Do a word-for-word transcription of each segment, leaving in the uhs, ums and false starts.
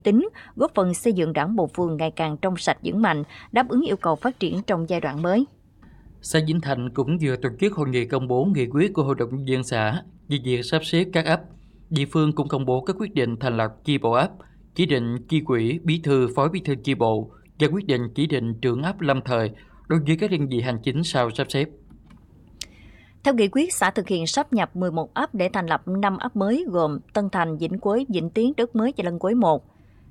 tính, góp phần xây dựng Đảng bộ phường ngày càng trong sạch vững mạnh, đáp ứng yêu cầu phát triển trong giai đoạn mới. Xã Vĩnh Thạnh cũng vừa tổ chức hội nghị công bố nghị quyết của Hội đồng nhân dân xã về việc sắp xếp các ấp. Địa phương cũng công bố các quyết định thành lập chi bộ ấp, chỉ định chi quỹ, bí thư, phó bí thư chi bộ và quyết định chỉ định trưởng ấp lâm thời đối với các đơn vị hành chính sau sắp xếp. Theo nghị quyết, xã thực hiện sáp nhập mười một ấp để thành lập năm ấp mới gồm Tân Thành, Vĩnh Quế, Vĩnh Tiến, Đất Mới và Lân Quế một.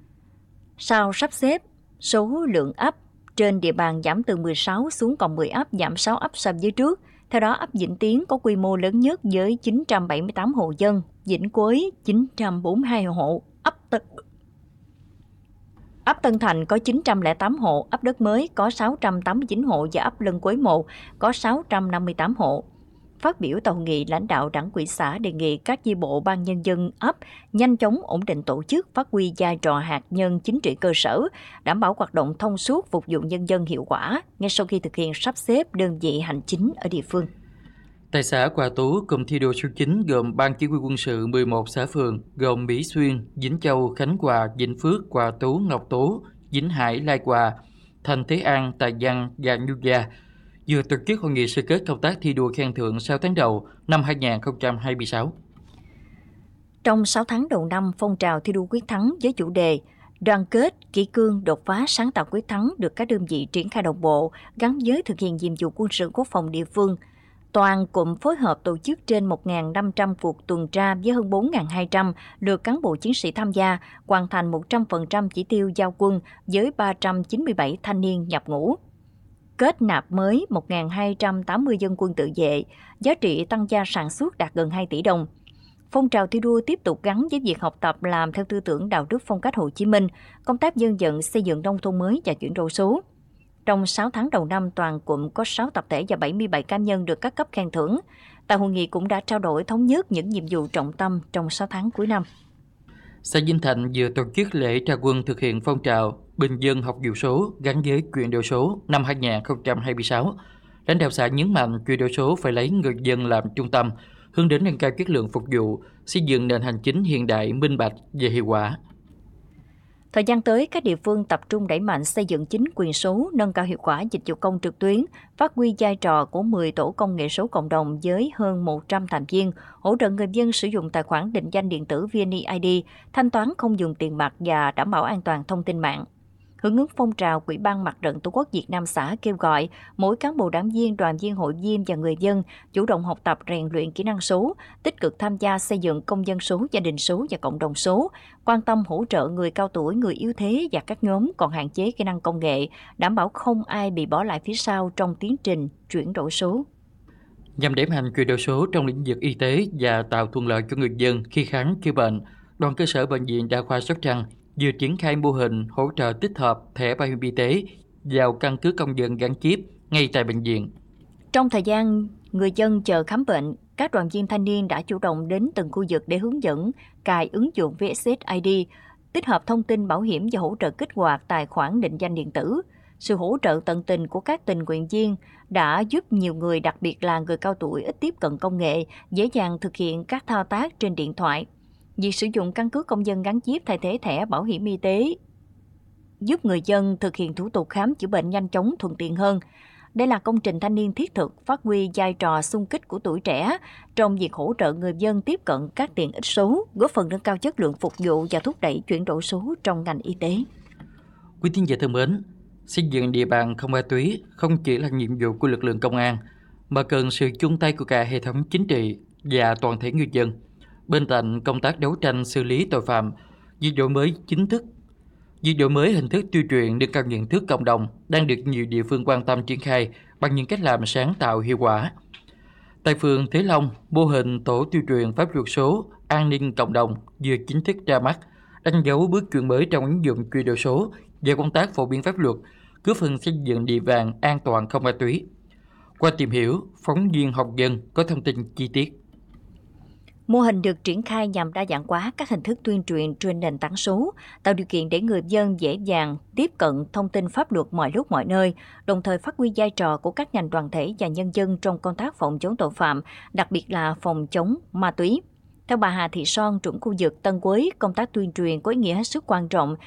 Sau sắp xếp, số lượng ấp trên địa bàn giảm từ mười sáu xuống còn mười ấp, giảm sáu ấp so với trước. Theo đó, ấp Vĩnh Tiến có quy mô lớn nhất với chín trăm bảy mươi tám hộ dân, Vĩnh Quế chín trăm bốn mươi hai hộ, ấp Tân Ấp Tân Thành có chín trăm lẻ tám hộ, ấp Đất Mới có sáu trăm tám mươi chín hộ và ấp Lân Quế một có sáu trăm năm mươi tám hộ. Phát biểu tại hội nghị, lãnh đạo Đảng ủy xã đề nghị các chi bộ ban nhân dân ấp nhanh chóng ổn định tổ chức, phát huy vai trò hạt nhân chính trị cơ sở, đảm bảo hoạt động thông suốt, phục vụ nhân dân hiệu quả ngay sau khi thực hiện sắp xếp đơn vị hành chính ở địa phương. Tại xã Hòa Tú, cụm thi đua số chín gồm Ban Chỉ huy quân sự mười một xã phường gồm Mỹ Xuyên, Vĩnh Châu, Khánh Hòa, Vĩnh Phước, Hòa Tú, Ngọc Tú, Vĩnh Hải, Lai Hòa, Thành Thế An, Tài Văn và Nhu Gia vừa tổ chức hội nghị sơ kết công tác thi đua khen thưởng sáu tháng đầu năm hai nghìn không trăm hai mươi sáu. Trong sáu tháng đầu năm, phong trào thi đua quyết thắng với chủ đề đoàn kết, kỷ cương, đột phá, sáng tạo quyết thắng được các đơn vị triển khai đồng bộ, gắn với thực hiện nhiệm vụ quân sự quốc phòng địa phương. Toàn cụm phối hợp tổ chức trên một nghìn năm trăm cuộc tuần tra với hơn bốn nghìn hai trăm lượt cán bộ chiến sĩ tham gia, hoàn thành một trăm phần trăm chỉ tiêu giao quân với ba trăm chín mươi bảy thanh niên nhập ngũ. Kết nạp mới một nghìn hai trăm tám mươi dân quân tự vệ, giá trị tăng gia sản xuất đạt gần hai tỷ đồng. Phong trào thi đua tiếp tục gắn với việc học tập làm theo tư tưởng đạo đức phong cách Hồ Chí Minh, công tác dân vận, xây dựng nông thôn mới và chuyển đổi số. Trong sáu tháng đầu năm, toàn cụm có sáu tập thể và bảy mươi bảy cá nhân được các cấp khen thưởng. Tại hội nghị cũng đã trao đổi thống nhất những nhiệm vụ trọng tâm trong sáu tháng cuối năm. Xã Vĩnh Thạnh vừa tổ chức lễ ra quân thực hiện phong trào bình dân học vụ số gắn với chuyển đổi số năm hai nghìn không trăm hai mươi sáu. Lãnh đạo xã nhấn mạnh chuyển đổi số phải lấy người dân làm trung tâm, hướng đến nâng cao chất lượng phục vụ, xây dựng nền hành chính hiện đại, minh bạch và hiệu quả. Thời gian tới, các địa phương tập trung đẩy mạnh xây dựng chính quyền số, nâng cao hiệu quả dịch vụ công trực tuyến, phát huy vai trò của mười tổ công nghệ số cộng đồng với hơn một trăm thành viên, hỗ trợ người dân sử dụng tài khoản định danh điện tử vê en i đê, thanh toán không dùng tiền mặt và đảm bảo an toàn thông tin mạng. Hưởng ứng phong trào, Ủy ban Mặt trận Tổ quốc Việt Nam xã kêu gọi mỗi cán bộ đảng viên, đoàn viên, hội viên và người dân chủ động học tập, rèn luyện kỹ năng số, tích cực tham gia xây dựng công dân số, gia đình số và cộng đồng số, quan tâm hỗ trợ người cao tuổi, người yếu thế và các nhóm còn hạn chế kỹ năng công nghệ, đảm bảo không ai bị bỏ lại phía sau trong tiến trình chuyển đổi số. Nhằm đẩy mạnh chuyển đổi số trong lĩnh vực y tế và tạo thuận lợi cho người dân khi khám chữa bệnh, Đoàn cơ sở Bệnh viện Đa khoa Sóc Trăng vừa triển khai mô hình hỗ trợ tích hợp thẻ bảo hiểm y tế vào căn cước công dân gắn chip ngay tại bệnh viện. Trong thời gian người dân chờ khám bệnh, các đoàn viên thanh niên đã chủ động đến từng khu vực để hướng dẫn cài ứng dụng vê ét ét i đê, tích hợp thông tin bảo hiểm và hỗ trợ kích hoạt tài khoản định danh điện tử. Sự hỗ trợ tận tình của các tình nguyện viên đã giúp nhiều người, đặc biệt là người cao tuổi ít tiếp cận công nghệ, dễ dàng thực hiện các thao tác trên điện thoại. Việc sử dụng căn cước công dân gắn chip thay thế thẻ bảo hiểm y tế giúp người dân thực hiện thủ tục khám chữa bệnh nhanh chóng, thuận tiện hơn. Đây là công trình thanh niên thiết thực, phát huy vai trò xung kích của tuổi trẻ trong việc hỗ trợ người dân tiếp cận các tiện ích số, góp phần nâng cao chất lượng phục vụ và thúc đẩy chuyển đổi số trong ngành y tế. Quý thính giả thân mến, xây dựng địa bàn không ma túy không chỉ là nhiệm vụ của lực lượng công an, mà cần sự chung tay của cả hệ thống chính trị và toàn thể người dân. Bên cạnh công tác đấu tranh xử lý tội phạm, việc đổi mới chính thức, việc đổi mới hình thức tuyên truyền nâng cao nhận thức cộng đồng đang được nhiều địa phương quan tâm triển khai bằng những cách làm sáng tạo hiệu quả. Tại phường Thế Long, mô hình tổ tuyên truyền pháp luật số an ninh cộng đồng vừa chính thức ra mắt, đánh dấu bước chuyển mới trong ứng dụng chuyển đổi số và công tác phổ biến pháp luật, góp phần xây dựng địa bàn an toàn không ma túy. Qua tìm hiểu, phóng viên Học Dân có thông tin chi tiết. Mô hình được triển khai nhằm đa dạng hóa các hình thức tuyên truyền trên nền tảng số, tạo điều kiện để người dân dễ dàng tiếp cận thông tin pháp luật mọi lúc mọi nơi, đồng thời phát huy vai trò của các ngành đoàn thể và nhân dân trong công tác phòng chống tội phạm, đặc biệt là phòng chống ma túy. Theo bà Hà Thị Son, trưởng khu vực Tân Quế, công tác tuyên truyền có ý nghĩa hết sức quan trọng